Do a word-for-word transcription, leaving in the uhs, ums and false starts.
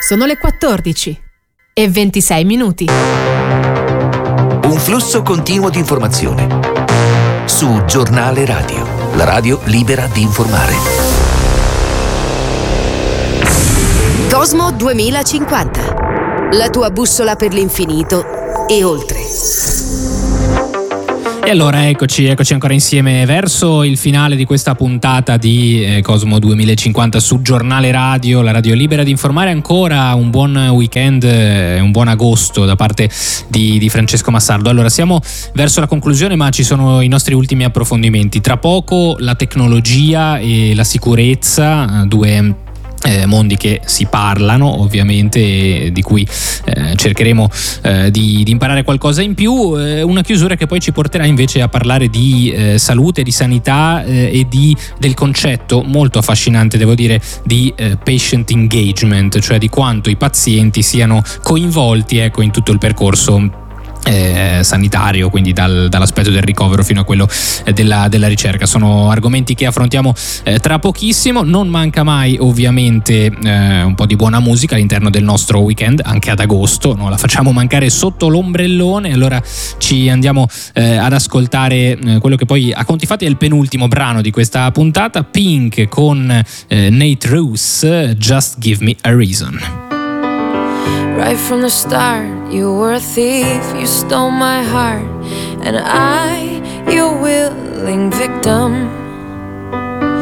Sono le quattordici e ventisei minuti. Un flusso continuo di informazione su Giornale Radio, la radio libera di informare. Cosmo duemilacinquanta, la tua bussola per l'infinito e oltre. E allora eccoci, eccoci ancora insieme verso il finale di questa puntata di eh, Cosmo duemilacinquanta su Giornale Radio, la radio libera di informare. Ancora un buon weekend, eh, un buon agosto da parte di, di Francesco Massardo. Allora siamo verso la conclusione, ma ci sono i nostri ultimi approfondimenti. Tra poco la tecnologia e la sicurezza, due Eh, mondi che si parlano ovviamente e di cui eh, cercheremo eh, di, di imparare qualcosa in più, eh, una chiusura che poi ci porterà invece a parlare di eh, salute, di sanità eh, e di, del concetto molto affascinante, devo dire, di eh, patient engagement, cioè di quanto i pazienti siano coinvolti, ecco, in tutto il percorso Eh, sanitario, quindi dal, dall'aspetto del ricovero fino a quello eh, della, della ricerca. Sono argomenti che affrontiamo eh, tra pochissimo. Non manca mai ovviamente eh, un po' di buona musica all'interno del nostro weekend, anche ad agosto, non la facciamo mancare sotto l'ombrellone. Allora ci andiamo eh, ad ascoltare eh, quello che poi a conti fatti è il penultimo brano di questa puntata, Pink con eh, Nate Ruess, Just Give Me a Reason. Right from the start, you were a thief, you stole my heart, and I, your willing victim.